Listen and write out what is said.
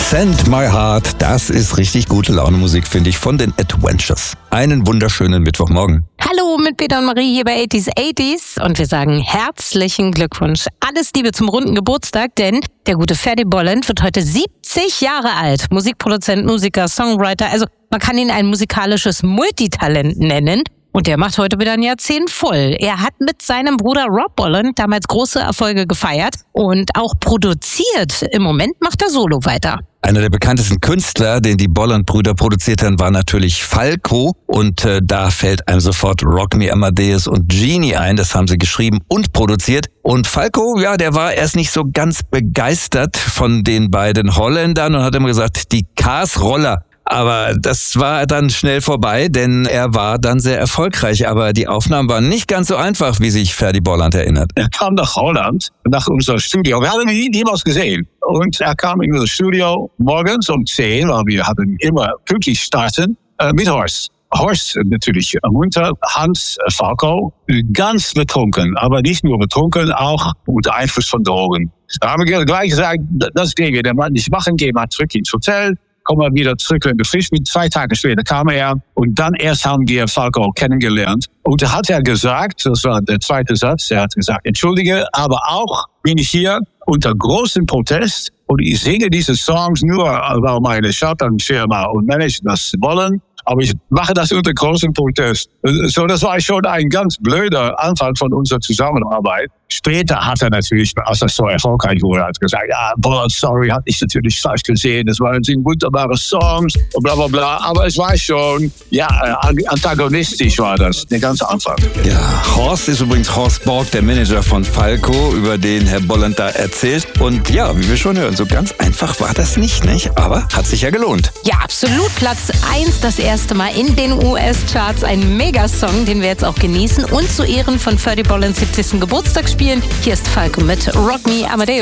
Send My Heart, das ist richtig gute Laune-Musik, finde ich, von den Adventures. Einen wunderschönen Mittwochmorgen. Hallo mit Peter und Marie hier bei 80s und wir sagen herzlichen Glückwunsch. Alles Liebe zum runden Geburtstag, denn der gute Ferdy Bolland wird heute 70 Jahre alt. Musikproduzent, Musiker, Songwriter, also man kann ihn ein musikalisches Multitalent nennen. Und der macht heute wieder ein Jahrzehnt voll. Er hat mit seinem Bruder Rob Bolland damals große Erfolge gefeiert und auch produziert. Im Moment macht er solo weiter. Einer der bekanntesten Künstler, den die Bolland-Brüder produziert haben, war natürlich Falco. Und da fällt einem sofort Rock Me Amadeus und Genie ein. Das haben sie geschrieben und produziert. Und Falco, ja, der war erst nicht so ganz begeistert von den beiden Holländern und hat immer gesagt, die Cars-Roller. Aber das war dann schnell vorbei, denn er war dann sehr erfolgreich. Aber die Aufnahmen waren nicht ganz so einfach, wie sich Ferdy Bolland erinnert. Er kam nach Holland, nach unserem Studio. Wir haben ihn niemals gesehen. Und er kam in unser Studio morgens um 10, weil wir haben immer pünktlich starten, mit Horst. Horst natürlich munter, Hans Falco, ganz betrunken. Aber nicht nur betrunken, auch unter Einfluss von Drogen. Da haben wir gleich gesagt, das gehen wir der Mann nicht machen, gehen wir zurück ins Hotel. Kommen wir wieder zurück in die Frisch. 2 Tage später kam er und dann erst haben wir Falco kennengelernt. Und da hat er gesagt, das war der zweite Satz, er hat gesagt, entschuldige, aber auch bin ich hier unter großem Protest und ich singe diese Songs nur, weil meine Schallplattenfirma und Manager das wollen. Aber ich mache das unter großem Protest. So, das war schon ein ganz blöder Anfang von unserer Zusammenarbeit. Später hat er natürlich, als er so erfolgreich wurde, hat gesagt, ja, Bolland, sorry, hatte ich natürlich falsch gesehen. Das waren wunderbare Songs und bla bla bla. Aber es war schon, ja, antagonistisch war das, der ganze Anfang. Ja, Horst ist übrigens Horst Borg, der Manager von Falco, über den Herr Bolland da erzählt. Und ja, wie wir schon hören, so ganz einfach war das nicht? Aber hat sich ja gelohnt. Ja, absolut. Platz 1, das erste Mal in den US-Charts. Ein Megasong, den wir jetzt auch genießen und zu Ehren von Ferdy Bollands 70. Geburtstag spielen. Hier ist Falco mit Rock Me Amadeus.